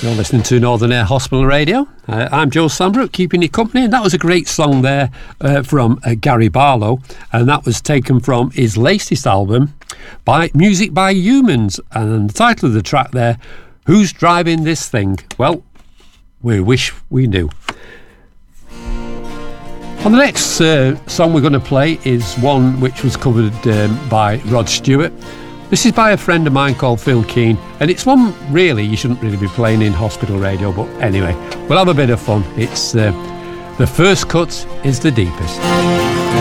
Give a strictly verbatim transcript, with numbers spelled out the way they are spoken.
You're listening to Northern Air Hospital Radio. Uh, I'm Joe Sambrook, keeping you company, and that was a great song there uh, from uh, Gary Barlow, and that was taken from his latest album, by Music by Humans, and the title of the track there, Who's Driving This Thing? Well, we wish we knew. On the next uh, song we're going to play is one which was covered um, by Rod Stewart. This is by a friend of mine called Phil Keane, and it's one really you shouldn't really be playing in hospital radio, but anyway, we'll have a bit of fun. It's uh, The First Cut is the Deepest.